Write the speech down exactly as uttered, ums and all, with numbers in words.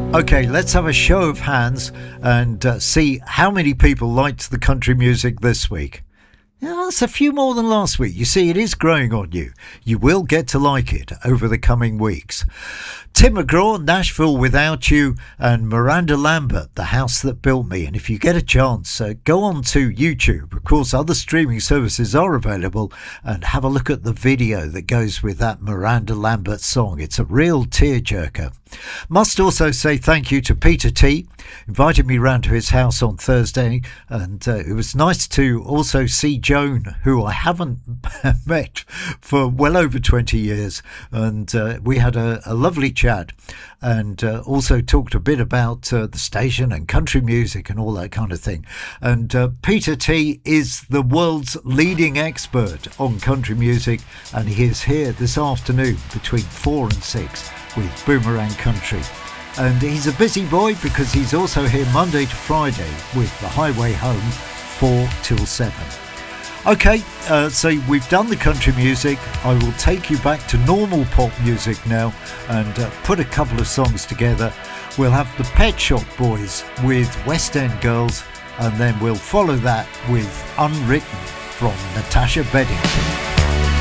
Okay, let's have a show of hands and uh, see how many people liked the country music this week. Yeah, that's a few more than last week. You see, it is growing on you. You will get to like it over the coming weeks. Tim McGraw, Nashville Without You, and Miranda Lambert, The House That Built Me. And if you get a chance, uh, go on to YouTube. Of course, other streaming services are available, and have a look at the video that goes with that Miranda Lambert song. It's a real tearjerker. Must also say thank you to Peter T. Invited me round to his house on Thursday, and uh, it was nice to also see Joan, who I haven't met for well over twenty years, and uh, we had a, a lovely chat, and uh, also talked a bit about uh, the station and country music and all that kind of thing. And uh, Peter T is the world's leading expert on country music, and he is here this afternoon between four and six with Boomerang Country. And he's a busy boy because he's also here Monday to Friday with The Highway Home, four till seven. Okay, uh, so we've done the country music. I will take you back to normal pop music now and uh, put a couple of songs together. We'll have the Pet Shop Boys with West End Girls, and then we'll follow that with Unwritten from Natasha Bedington.